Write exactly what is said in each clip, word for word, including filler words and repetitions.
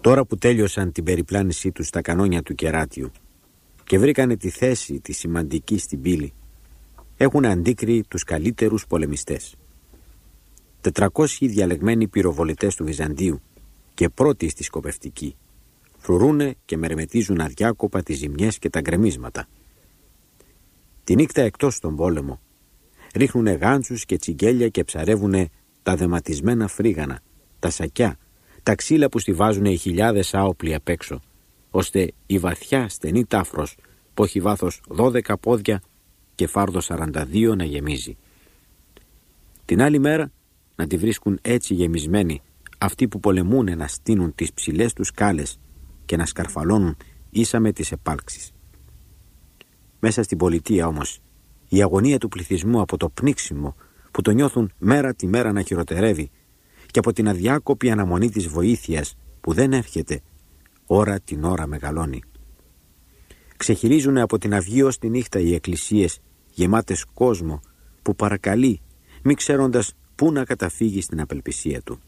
Τώρα που τέλειωσαν την περιπλάνησή τους στα κανόνια του Κεράτιου και βρήκανε τη θέση τη σημαντική στην πύλη, έχουν αντίκρι τους καλύτερους πολεμιστές. Τετρακόσιοι διαλεγμένοι πυροβολητές του Βυζαντίου και πρώτοι στη σκοπευτική φρουρούνε και μερμετίζουν αδιάκοπα τις ζημιές και τα γκρεμίσματα. Τη νύχτα εκτός στον πόλεμο ρίχνουνε γάντσους και τσιγκέλια και ψαρεύουνε τα δεματισμένα φρίγανα, τα σακιά, τα ξύλα που στιβάζουν οι χιλιάδες άοπλοι απ' έξω, ώστε η βαθιά στενή τάφρος που έχει βάθος δώδεκα πόδια και φάρδο σαράντα δύο να γεμίζει. Την άλλη μέρα να τη βρίσκουν έτσι γεμισμένη αυτοί που πολεμούνε να στείνουν τις ψηλές τους σκάλες και να σκαρφαλώνουν ίσα με τις επάλξεις. Μέσα στην πολιτεία όμως η αγωνία του πληθυσμού από το πνίξιμο που το νιώθουν μέρα τη μέρα να χειροτερεύει και από την αδιάκοπη αναμονή της βοήθειας που δεν έρχεται, ώρα την ώρα μεγαλώνει. Ξεχειρίζουν από την αυγή ως τη νύχτα οι εκκλησίες γεμάτες κόσμο που παρακαλεί, μη ξέροντας πού να καταφύγει στην απελπισία του.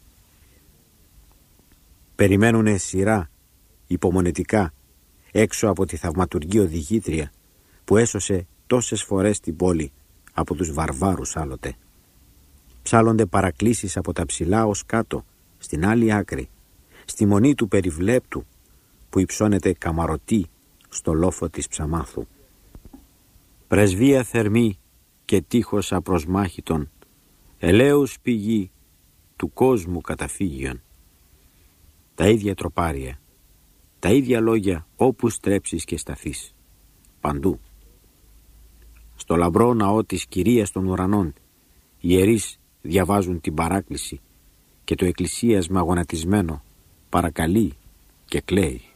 Περιμένουνε σειρά, υπομονετικά, έξω από τη θαυματουργή οδηγήτρια που έσωσε τόσες φορές την πόλη από τους βαρβάρους άλλοτε. Ψάλλονται παρακλήσεις από τα ψηλά ως κάτω, στην άλλη άκρη, στη μονή του περιβλέπτου που υψώνεται καμαρωτή στο λόφο της Ψαμάθου. Πρεσβεία θερμή και τείχος απροσμάχητον, ελέους πηγή του κόσμου καταφύγιον. Τα ίδια τροπάρια, τα ίδια λόγια όπου στρέψεις και σταθείς, παντού. Στο λαμπρό ναό της Κυρίας των Ουρανών, οι ιερείς διαβάζουν την παράκληση και το εκκλησίασμα γονατισμένο παρακαλεί και κλαίει.